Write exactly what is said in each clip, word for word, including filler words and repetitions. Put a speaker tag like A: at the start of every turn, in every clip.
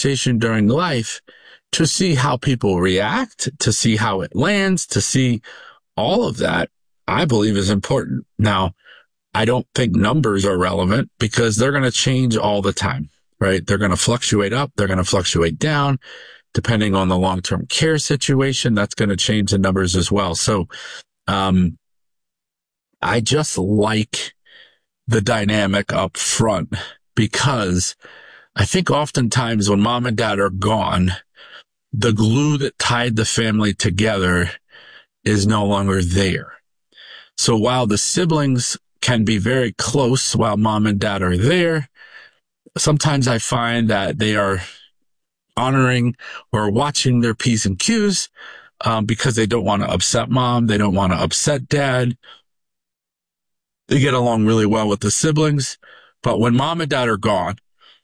A: conversation during life to see how people react, to see how it lands, to see all of that, I believe is important. Now, I don't think numbers are relevant because they're going to change all the time, right? They're going to fluctuate up. They're going to fluctuate down. Depending on the long-term care situation, that's going to change the numbers as well. So, um, I just like the dynamic up front because I think oftentimes when mom and dad are gone, the glue that tied the family together is no longer there. So while the siblings can be very close while mom and dad are there, sometimes I find that they are honoring or watching their P's and Q's um, because they don't want to upset mom. They don't want to upset dad. They get along really well with the siblings. But when mom and dad are gone,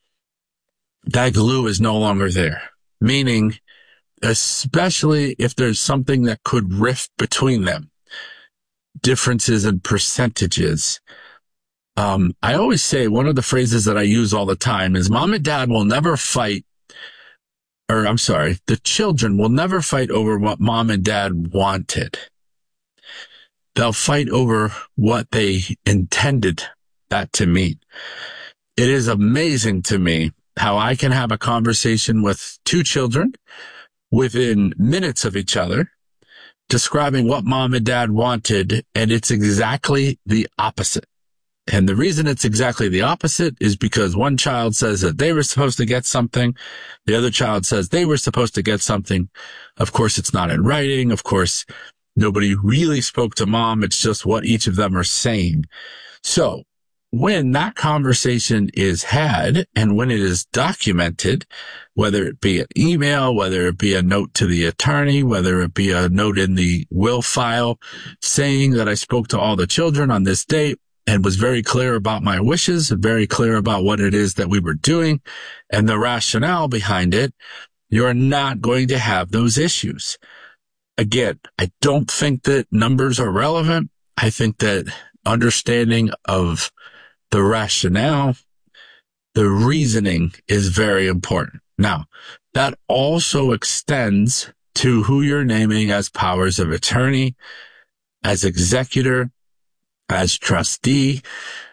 A: that glue is no longer there. Meaning, especially if there's something that could rift between them, differences in percentages. Um, I always say one of the phrases that I use all the time is mom and dad will never fight, or I'm sorry, the children will never fight over what mom and dad wanted. They'll fight over what they intended that to mean. It is amazing to me how I can have a conversation with two children within minutes of each other, describing what mom and dad wanted, and it's exactly the opposite. And the reason it's exactly the opposite is because one child says that they were supposed to get something. The other child says they were supposed to get something. Of course, it's not in writing. Of course, nobody really spoke to mom. It's just what each of them are saying. So when that conversation is had and when it is documented, whether it be an email, whether it be a note to the attorney, whether it be a note in the will file saying that I spoke to all the children on this date and was very clear about my wishes, very clear about what it is that we were doing and the rationale behind it, you're not going to have those issues. Again, I don't think that numbers are relevant. I think that understanding of the rationale, the reasoning is very important. Now, that also extends to who you're naming as powers of attorney, as executor, as trustee.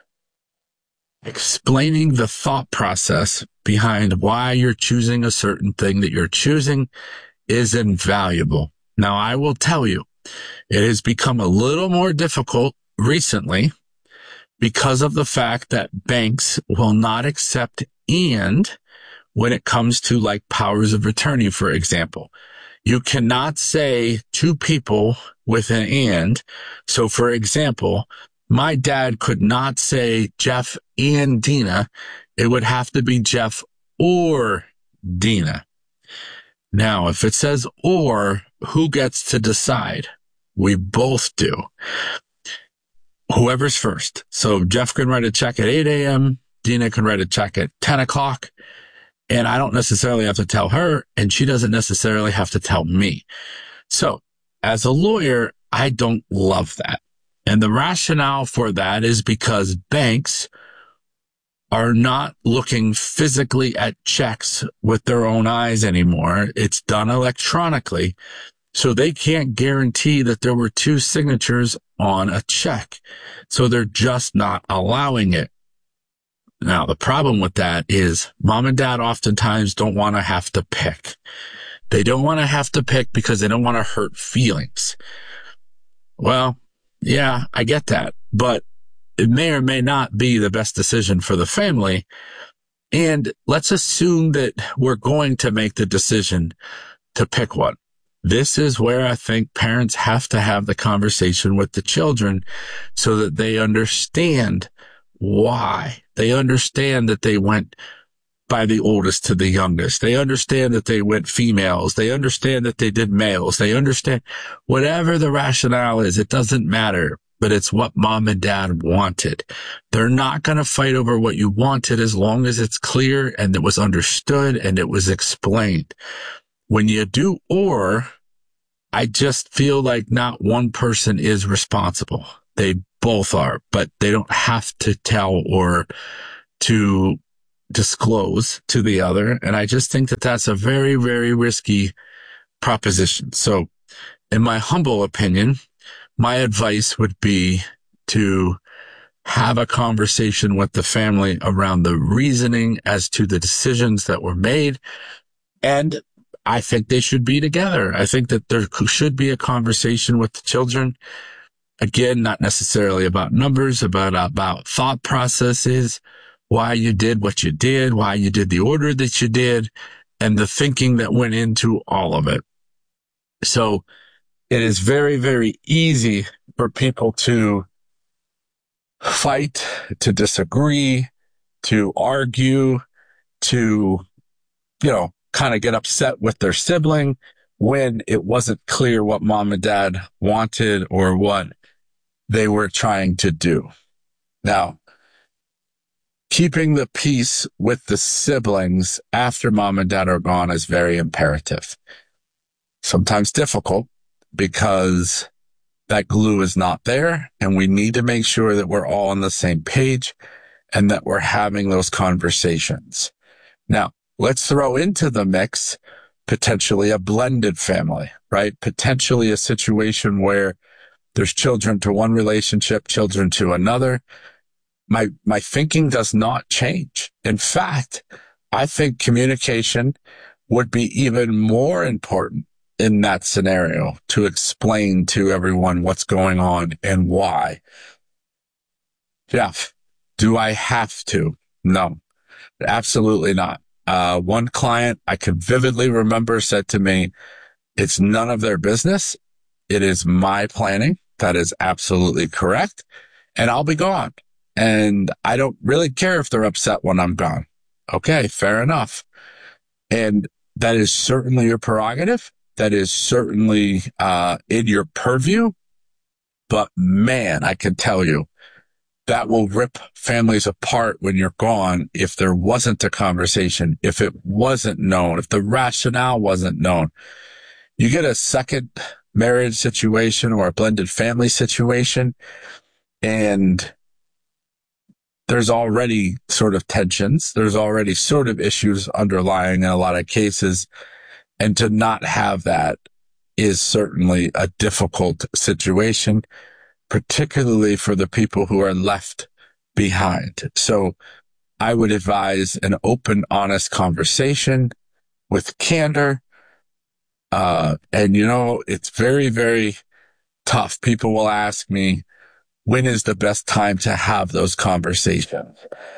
A: Explaining the thought process behind why you're choosing a certain thing that you're choosing is invaluable. Now, I will tell you, it has become a little more difficult recently because of the fact that banks will not accept and when it comes to like powers of attorney, for example. You cannot say two people with an and. So, for example, my dad could not say Jeff and Dina. It would have to be Jeff or Dina. Now, if it says or, who gets to decide? We both do. Whoever's first. So Jeff can write a check at eight a.m. Dina can write a check at ten o'clock. And I don't necessarily have to tell her, and she doesn't necessarily have to tell me. So as a lawyer, I don't love that. And the rationale for that is because banks are not looking physically at checks with their own eyes anymore. It's done electronically. So they can't guarantee that there were two signatures on a check. So they're just not allowing it. Now, the problem with that is mom and dad oftentimes don't want to have to pick. They don't want to have to pick because they don't want to hurt feelings. Well, yeah, I get that, but it may or may not be the best decision for the family. And let's assume that we're going to make the decision to pick one. This is where I think parents have to have the conversation with the children so that they understand why. They understand that they went by the oldest to the youngest. They understand that they went females. They understand that they did males. They understand whatever the rationale is. It doesn't matter, but it's what mom and dad wanted. They're not going to fight over what you wanted as long as it's clear and it was understood and it was explained. When you do or, I just feel like not one person is responsible. They both are, but they don't have to tell or to disclose to the other. And I just think that that's a very, very risky proposition. So in my humble opinion, my advice would be to have a conversation with the family around the reasoning as to the decisions that were made. And I think they should be together. I think that there should be a conversation with the children. Again, not necessarily about numbers, but about thought processes, why you did what you did, why you did the order that you did, and the thinking that went into all of it. So it is very, very easy for people to fight, to disagree, to argue, to, you know, kind of get upset with their sibling when it wasn't clear what mom and dad wanted or what they were trying to do. Now, keeping the peace with the siblings after mom and dad are gone is very imperative. Sometimes difficult because that glue is not there, and we need to make sure that we're all on the same page and that we're having those conversations. Now, let's throw into the mix potentially a blended family, right? Potentially a situation where there's children to one relationship, children to another. My, my thinking does not change. In fact, I think communication would be even more important in that scenario to explain to everyone what's going on and why. Jeff, do I have to? No, absolutely not. Uh, one client I can vividly remember said to me, it's none of their business. It is my planning. That is absolutely correct. And I'll be gone. And I don't really care if they're upset when I'm gone. Okay, fair enough. And that is certainly your prerogative. That is certainly uh, in your purview. But man, I can tell you, that will rip families apart when you're gone if there wasn't a conversation, if it wasn't known, if the rationale wasn't known. You get a second marriage situation or a blended family situation, and there's already sort of tensions. There's already sort of issues underlying in a lot of cases. And to not have that is certainly a difficult situation, particularly for the people who are left behind. So I would advise an open, honest conversation with candor. Uh, and, you know, it's very, very tough. People will ask me, when is the best time to have those conversations?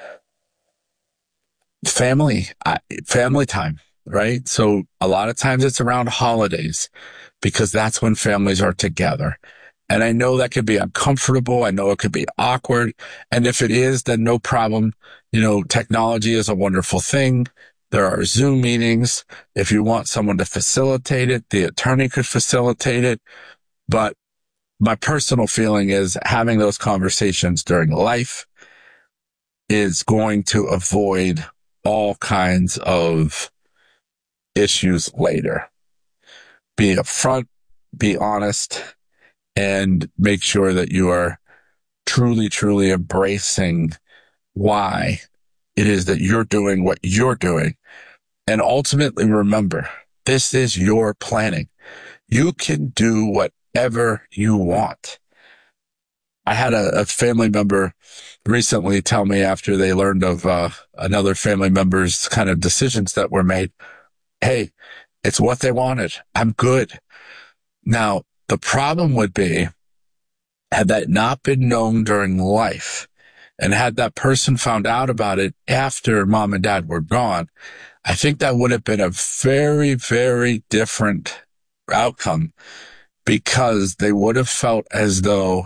A: Family, family time. Right? So a lot of times it's around holidays because that's when families are together. And I know that could be uncomfortable. I know it could be awkward. And if it is, then no problem. You know, technology is a wonderful thing. There are Zoom meetings. If you want someone to facilitate it, the attorney could facilitate it. But my personal feeling is having those conversations during life is going to avoid all kinds of issues later. Be upfront, be honest, and make sure that you are truly, truly embracing why it is that you're doing what you're doing. And ultimately, remember, this is your planning. You can do whatever you want. I had a, a family member recently tell me after they learned of uh, another family member's kind of decisions that were made, hey, it's what they wanted. I'm good. Now, the problem would be, had that not been known during life, and had that person found out about it after mom and dad were gone, I think that would have been a very, very different outcome, because they would have felt as though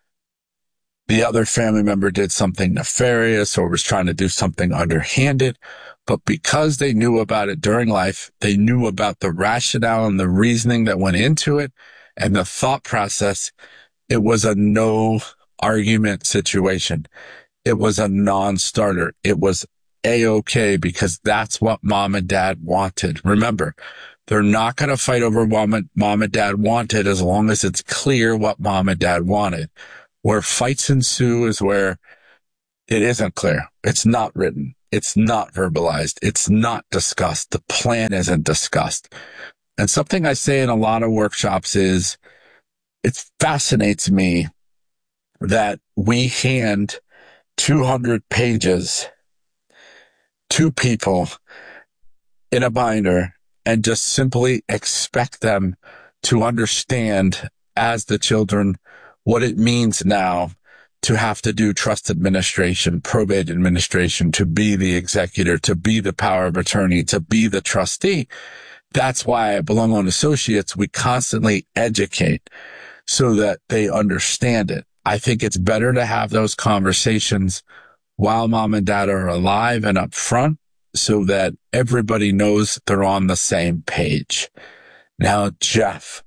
A: the other family member did something nefarious or was trying to do something underhanded. But because they knew about it during life, they knew about the rationale and the reasoning that went into it and the thought process, it was a no argument situation. It was a non-starter. It was A-okay because that's what mom and dad wanted. Remember, they're not going to fight over what mom and dad wanted as long as it's clear what mom and dad wanted. Where fights ensue is where it isn't clear. It's not written. It's not verbalized. It's not discussed. The plan isn't discussed. And something I say in a lot of workshops is it fascinates me that we hand two hundred pages to people in a binder and just simply expect them to understand as the children what it means now to have to do trust administration, probate administration, to be the executor, to be the power of attorney, to be the trustee. That's why at Belong On Associates, we constantly educate so that they understand it. I think it's better to have those conversations while mom and dad are alive and up front so that everybody knows they're on the same page. Now, Jeff,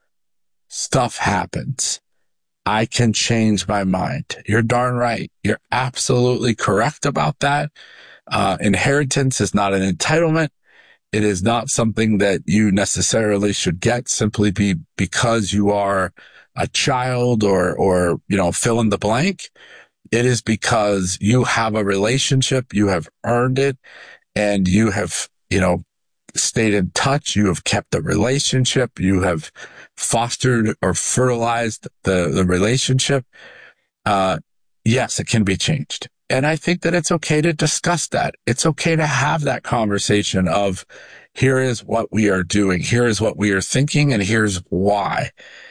A: stuff happens. I can change my mind. You're darn right. You're absolutely correct about that. Uh, inheritance is not an entitlement. It is not something that you necessarily should get simply be because you are a child or, or, you know, fill in the blank. It is because you have a relationship, you have earned it, and you have, you know, stayed in touch. You have kept the relationship. You have fostered or fertilized the, the relationship. Uh, yes, it can be changed. And I think that it's okay to discuss that. It's okay to have that conversation of here is what we are doing. Here is what we are thinking. And here's why.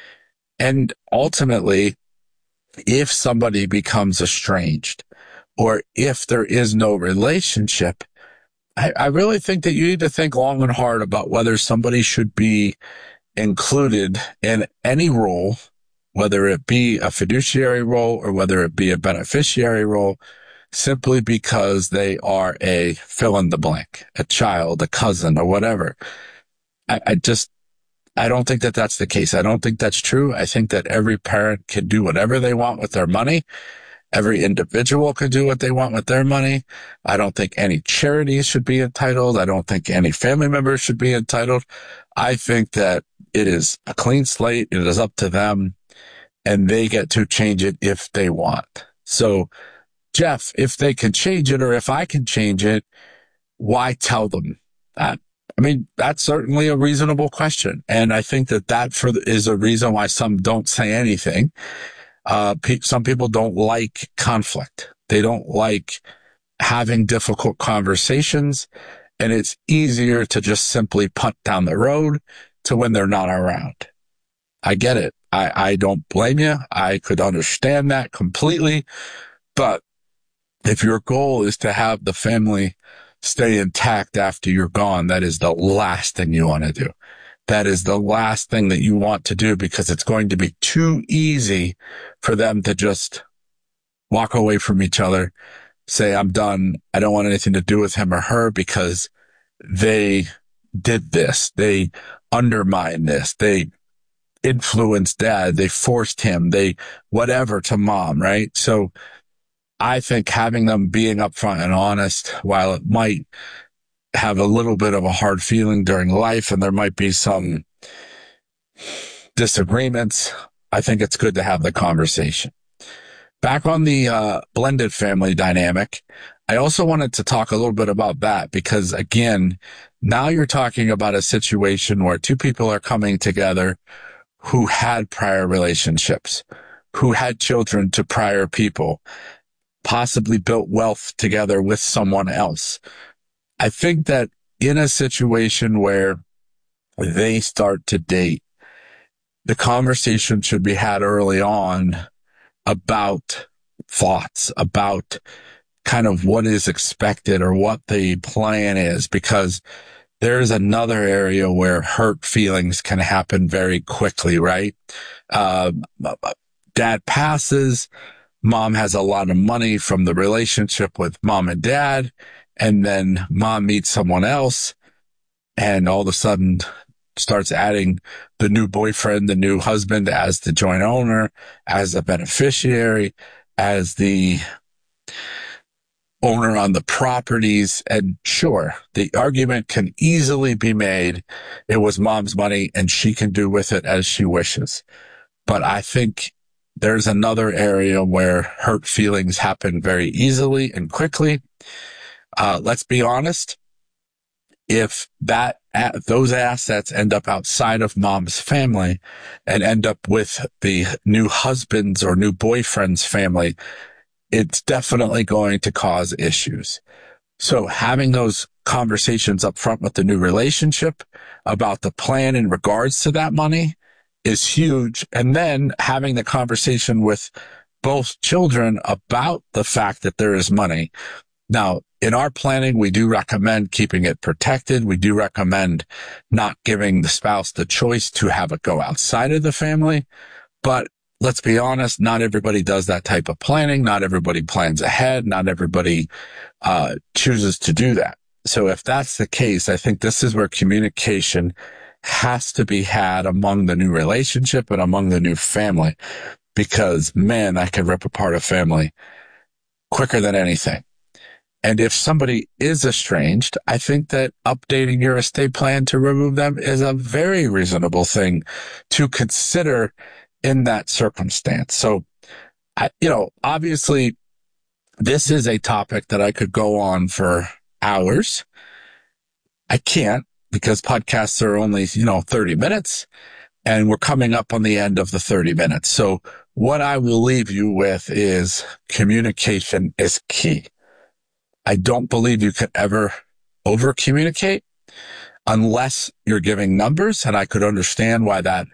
A: And ultimately, if somebody becomes estranged or if there is no relationship, I, I really think that you need to think long and hard about whether somebody should be included in any role, whether it be a fiduciary role or whether it be a beneficiary role, simply because they are a fill in the blank, a child, a cousin, or whatever. I, I just, I don't think that that's the case. I don't think that's true. I think that every parent can do whatever they want with their money. Every individual can do what they want with their money. I don't think any charities should be entitled. I don't think any family members should be entitled. I think that it is a clean slate. It is up to them, and they get to change it if they want. So, Jeff, if they can change it or if I can change it, why tell them that? I mean, that's certainly a reasonable question. And I think that that for the, is a reason why some don't say anything. Uh, pe- some people don't like conflict. They don't like having difficult conversations, and it's easier to just simply punt down the road to when they're not around. I get it. I, I don't blame you. I could understand that completely. But if your goal is to have the family stay intact after you're gone, that is the last thing you want to do. That is the last thing that you want to do because it's going to be too easy for them to just walk away from each other, say, I'm done. I don't want anything to do with him or her because they did this. They undermined this. They influenced dad. They forced him. They whatever to mom, right? So I think having them being upfront and honest, while it might have a little bit of a hard feeling during life and there might be some disagreements, I think it's good to have the conversation. Back on the uh, blended family dynamic, I also wanted to talk a little bit about that because, again, now you're talking about a situation where two people are coming together who had prior relationships, who had children to prior people, possibly built wealth together with someone else. I think that in a situation where they start to date, the conversation should be had early on about thoughts, about kind of what is expected or what the plan is, because there's another area where hurt feelings can happen very quickly, right? Uh, dad passes, mom has a lot of money from the relationship with mom and dad, and then mom meets someone else and all of a sudden starts adding the new boyfriend, the new husband as the joint owner, as the beneficiary, as the owner on the properties. And sure, the argument can easily be made. It was mom's money and she can do with it as she wishes. But I think there's another area where hurt feelings happen very easily and quickly. Uh, let's be honest. If that those assets end up outside of mom's family and end up with the new husband's or new boyfriend's family, it's definitely going to cause issues. So having those conversations up front with the new relationship about the plan in regards to that money is huge. And then having the conversation with both children about the fact that there is money. Now, in our planning, we do recommend keeping it protected. We do recommend not giving the spouse the choice to have it go outside of the family. But let's be honest, not everybody does that type of planning. Not everybody plans ahead. Not everybody uh, chooses to do that. So if that's the case, I think this is where communication has to be had among the new relationship and among the new family, because, man, that could rip apart a family quicker than anything. And if somebody is estranged, I think that updating your estate plan to remove them is a very reasonable thing to consider in that circumstance. So, I, you know, obviously, this is a topic that I could go on for hours. I can't, because podcasts are only, you know, thirty minutes, and we're coming up on the end of the thirty minutes. So what I will leave you with is communication is key. I don't believe you could ever over communicate unless you're giving numbers. And I could understand why that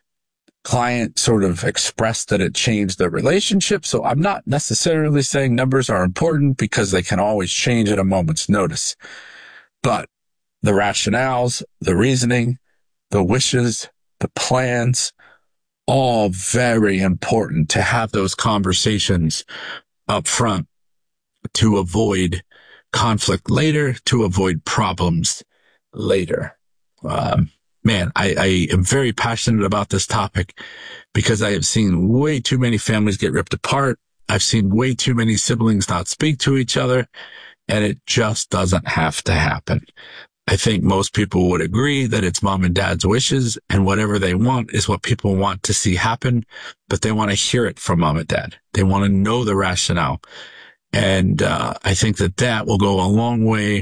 A: client sort of expressed that it changed the relationship. So I'm not necessarily saying numbers are important, because they can always change at a moment's notice. But the rationales, the reasoning, the wishes, the plans, all very important to have those conversations up front, to avoid conflict later, to avoid problems later. Um, man, I, I am very passionate about this topic because I have seen way too many families get ripped apart. I've seen way too many siblings not speak to each other, and it just doesn't have to happen. I think most people would agree that it's mom and dad's wishes, and whatever they want is what people want to see happen, but they want to hear it from mom and dad. They want to know the rationale. And uh, I think that that will go a long way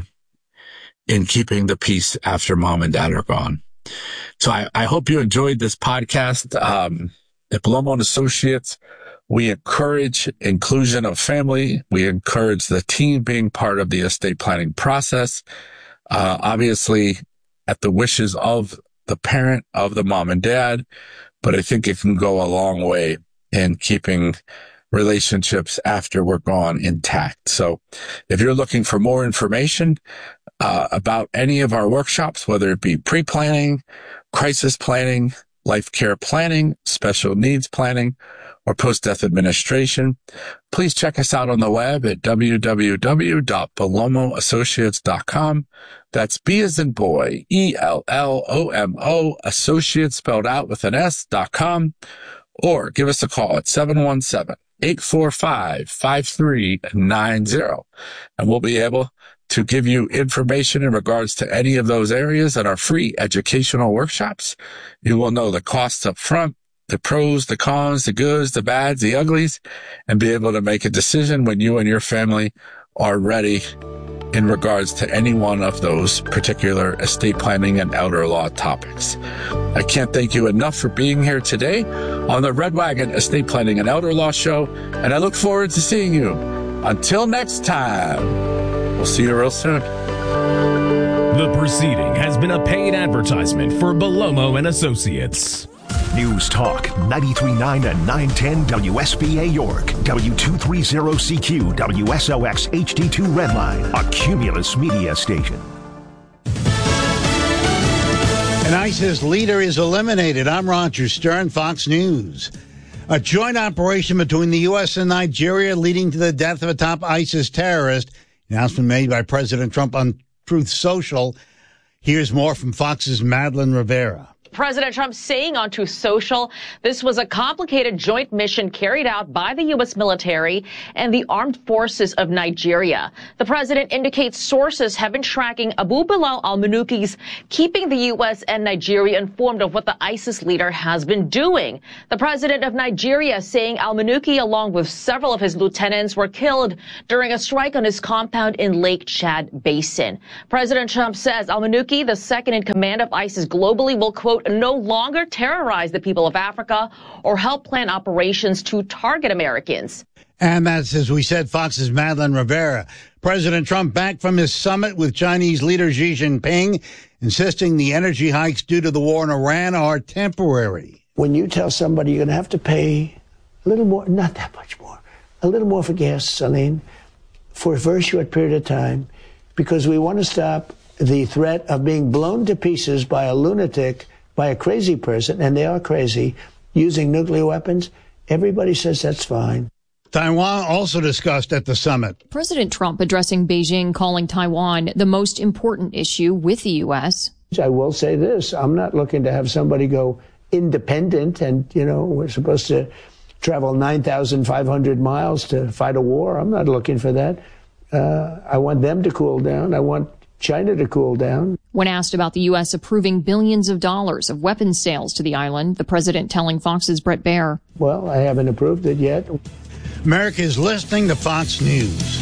A: in keeping the peace after mom and dad are gone. So I, I hope you enjoyed this podcast. Um, at Palomo and Associates, we encourage inclusion of family. We encourage the team being part of the estate planning process. Uh, obviously, at the wishes of the parent, of the mom and dad, but I think it can go a long way in keeping relationships after we're gone intact. So if you're looking for more information uh, about any of our workshops, whether it be pre-planning, crisis planning, life care planning, special needs planning, or post-death administration, please check us out on the web at w w w dot palomo associates dot com. That's B as in boy, E L L O M O, associates spelled out with an S, dot com, or give us a call at seven one seven, eight four five, five three nine zero, and we'll be able to give you information in regards to any of those areas at our free educational workshops. You will know the costs up front, the pros, the cons, the goods, the bads, the uglies, and be able to make a decision when you and your family are ready in regards to any one of those particular estate planning and elder law topics. I can't thank you enough for being here today on the Red Wagon Estate Planning and Elder Law Show, and I look forward to seeing you. Until next time, we'll see you real soon.
B: The proceeding has been a paid advertisement for Palomo and Associates.
C: News Talk ninety-three point nine and nine ten W S B A York, W two thirty C Q, W S O X H D two Redline, a Cumulus media station.
D: An ISIS leader is eliminated. I'm Roger Stern, Fox News. A joint operation between the U S and Nigeria leading to the death of a top ISIS terrorist. Announcement made by President Trump on Truth Social. Here's more from Fox's Madeline Rivera.
E: President Trump saying on Truth Social this was a complicated joint mission carried out by the U S military and the armed forces of Nigeria. The president indicates sources have been tracking Abu Bilal al-Manuki's keeping the U S and Nigeria informed of what the ISIS leader has been doing. The president of Nigeria saying al-Manuki, along with several of his lieutenants, were killed during a strike on his compound in Lake Chad Basin. President Trump says al-Manuki, the second in command of ISIS globally, will, quote, no longer terrorize the people of Africa or help plan operations to target Americans.
D: And that's, as we said, Fox's Madeline Rivera. President Trump back from his summit with Chinese leader Xi Jinping, insisting the energy hikes due to the war in Iran are temporary.
F: When you tell somebody you're going to have to pay a little more, not that much more, a little more for gasoline for a very short period of time, because we want to stop the threat of being blown to pieces by a lunatic, by a crazy person, and they are crazy, using nuclear weapons, everybody says that's fine.
D: Taiwan also discussed at the summit.
G: President Trump addressing Beijing, calling Taiwan the most important issue with the U S.
F: I will say this. I'm not looking to have somebody go independent and, you know, we're supposed to travel nine thousand five hundred miles to fight a war. I'm not looking for that. Uh, I want them to cool down. I want China to cool down.
G: When asked about the U S approving billions of dollars of weapons sales to the island, the president telling Fox's Bret Baier,
F: well, I haven't approved it yet.
D: America is listening to Fox News.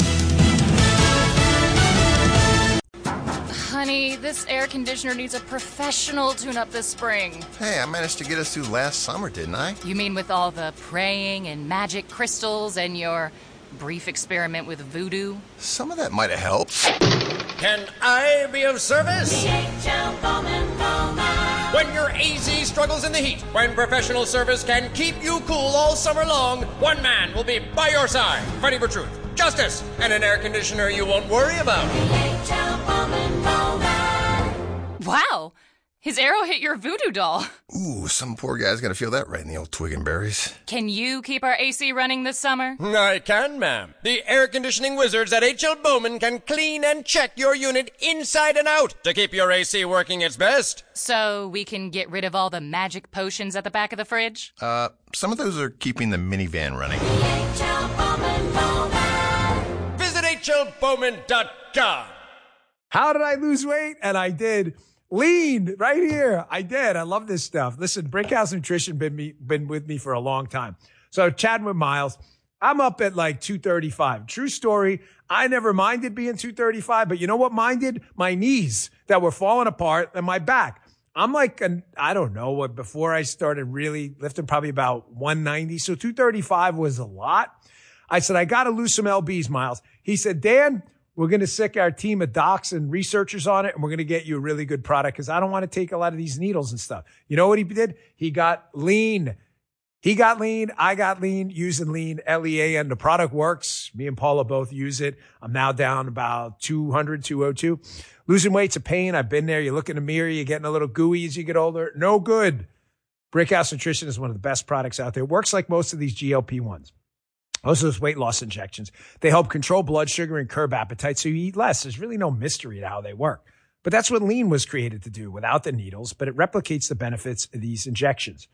H: Honey, this air conditioner needs a professional tune-up this spring.
I: Hey, I managed to get us through last summer, didn't I?
H: You mean with all the praying and magic crystals and your brief experiment with voodoo?
I: Some of that might have helped.
J: Can I be of service?
K: D H L Bowman Bowman.
J: When your A Z struggles in the heat, when professional service can keep you cool all summer long, one man will be by your side, fighting for truth, justice, and an air conditioner you won't worry about.
K: D H L Bowman Bowman.
H: Wow! His arrow hit your voodoo doll.
I: Ooh, some poor guy's gonna feel that right in the old twig and berries.
H: Can you keep our A C running this summer?
J: I can, ma'am. The air conditioning wizards at H L Bowman can clean and check your unit inside and out to keep your A C working its best.
H: So we can get rid of all the magic potions at the back of the fridge?
I: Uh, some of those are keeping the minivan running.
K: H L Bowman Bowman.
J: Visit H L Bowman dot com.
L: How did I lose weight? And I did. Lean right here. I did. I love this stuff. Listen, Brickhouse Nutrition been me been with me for a long time. So chatting with Miles, I'm up at like two thirty-five. True story. I never minded being two thirty-five, but you know what minded? My knees that were falling apart and my back. I'm like, an, I don't know what, before I started really lifting, probably about one ninety. So two thirty-five was a lot. I said, I got to lose some L Bs, Miles. He said, Dan, we're going to sick our team of docs and researchers on it, and we're going to get you a really good product because I don't want to take a lot of these needles and stuff. You know what he did? He got lean. He got lean. I got lean using lean, L E A N. The product works. Me and Paula both use it. I'm now down about two hundred, two oh two. Losing weight's a pain. I've been there. You look in the mirror. You're getting a little gooey as you get older. No good. Brickhouse Nutrition is one of the best products out there. It works like most of these G L P ones. Most of those weight loss injections, they help control blood sugar and curb appetite so you eat less. There's really no mystery to how they work. But that's what lean was created to do without the needles, but it replicates the benefits of these injections.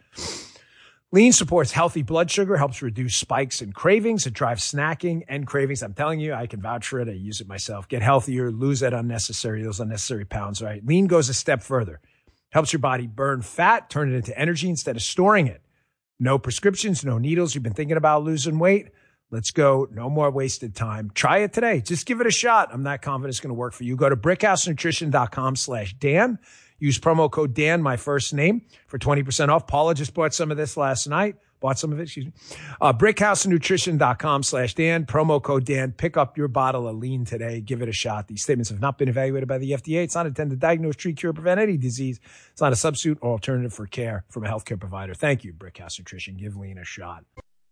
L: Lean supports healthy blood sugar, helps reduce spikes and cravings. It drives snacking and cravings. I'm telling you, I can vouch for it. I use it myself. Get healthier, lose that unnecessary, those unnecessary pounds, right? Lean goes a step further. Helps your body burn fat, turn it into energy instead of storing it. No prescriptions, no needles. You've been thinking about losing weight? Let's go. No more wasted time. Try it today. Just give it a shot. I'm not confident it's going to work for you. Go to brickhousenutrition.com slash Dan. Use promo code Dan, my first name, for twenty percent off. Paula just bought some of this last night. Bought some of it, excuse me. Uh, brickhousenutrition.com slash Dan. Promo code Dan. Pick up your bottle of lean today. Give it a shot. These statements have not been evaluated by the F D A. It's not intended to diagnose, treat, cure, prevent any disease. It's not a substitute or alternative for care from a healthcare provider. Thank you, Brickhouse Nutrition. Give lean a shot.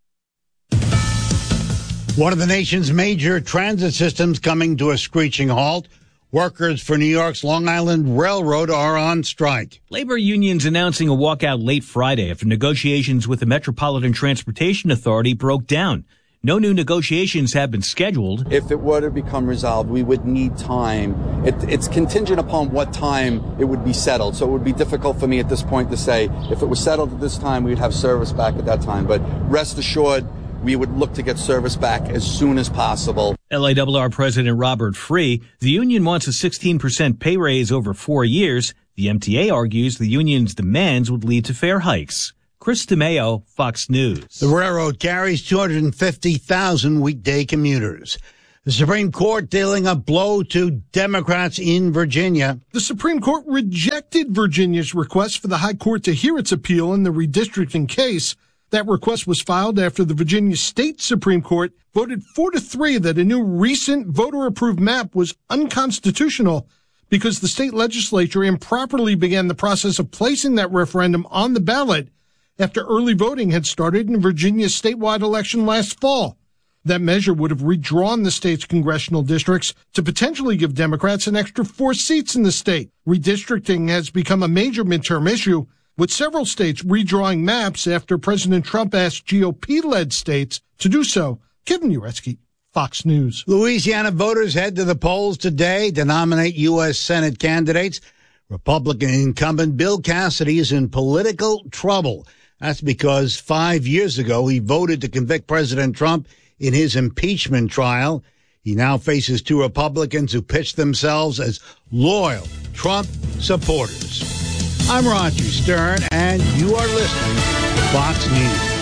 D: One of the nation's major transit systems coming to a screeching halt. Workers for New York's Long Island Railroad are on strike.
M: Labor unions announcing a walkout late Friday after negotiations with the Metropolitan Transportation Authority broke down. No new negotiations have been scheduled.
N: If it were to become resolved, we would need time. It, it's contingent upon what time it would be settled. So it would be difficult for me at this point to say if it was settled at this time, we'd have service back at that time. But rest assured, we would look to get service back as soon as possible.
M: L A R R President Robert Free, the union wants a sixteen percent pay raise over four years. The M T A argues the union's demands would lead to fare hikes. Chris DeMeo, Fox News.
D: The railroad carries two hundred fifty thousand weekday commuters. The Supreme Court dealing a blow to Democrats in Virginia.
O: The Supreme Court rejected Virginia's request for the High Court to hear its appeal in the redistricting case. That request was filed after the Virginia State Supreme Court voted four to three that a new recent voter-approved map was unconstitutional because the state legislature improperly began the process of placing that referendum on the ballot after early voting had started in Virginia's statewide election last fall. That measure would have redrawn the state's congressional districts to potentially give Democrats an extra four seats in the state. Redistricting has become a major midterm issue, with several states redrawing maps after President Trump asked G O P-led states to do so. Kevin Uretsky, Fox News.
D: Louisiana voters head to the polls today to nominate U S Senate candidates. Republican incumbent Bill Cassidy is in political trouble. That's because five years ago he voted to convict President Trump in his impeachment trial. He now faces two Republicans who pitch themselves as loyal Trump supporters. I'm Roger Stern, and you are listening to Fox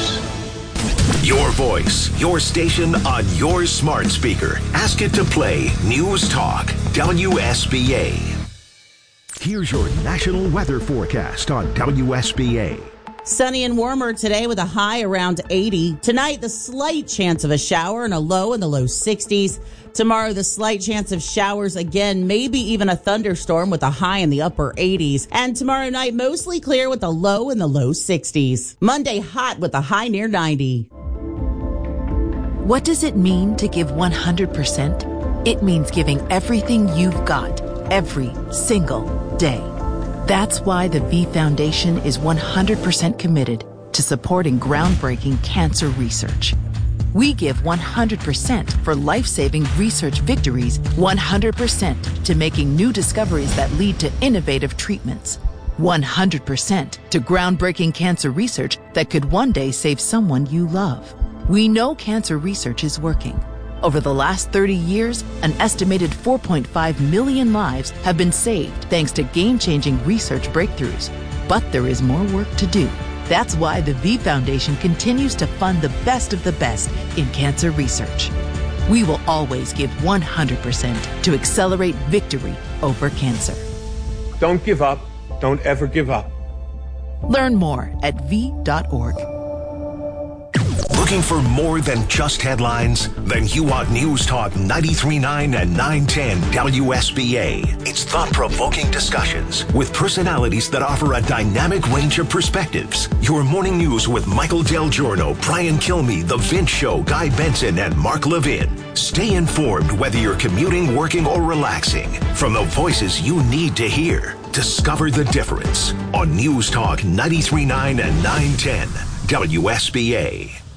D: News.
C: Your voice, your station on your smart speaker. Ask it to play News Talk W S B A. Here's your national weather forecast on W S B A.
P: Sunny and warmer today with a high around eighty. Tonight, the slight chance of a shower and a low in the low sixties. Tomorrow, the slight chance of showers again, maybe even a thunderstorm with a high in the upper eighties. And tomorrow night, mostly clear with a low in the low sixties. Monday, hot with a high near ninety.
Q: What does it mean to give one hundred percent? It means giving everything you've got, every single day. That's why the V Foundation is one hundred percent committed to supporting groundbreaking cancer research. We give one hundred percent for life-saving research victories, one hundred percent to making new discoveries that lead to innovative treatments, one hundred percent to groundbreaking cancer research that could one day save someone you love. We know cancer research is working. Over the last thirty years, an estimated four point five million lives have been saved thanks to game-changing research breakthroughs. But there is more work to do. That's why the V Foundation continues to fund the best of the best in cancer research. We will always give one hundred percent to accelerate victory over cancer.
R: Don't give up. Don't ever give up.
Q: Learn more at v dot org.
C: Looking for more than just headlines? Then you want News Talk ninety-three point nine and nine ten W S B A. It's thought-provoking discussions with personalities that offer a dynamic range of perspectives. Your morning news with Michael Del Giorno, Brian Kilmeade, The Vince Show, Guy Benson, and Mark Levin. Stay informed whether you're commuting, working, or relaxing. From the voices you need to hear, discover the difference on News Talk ninety-three point nine and nine ten W S B A.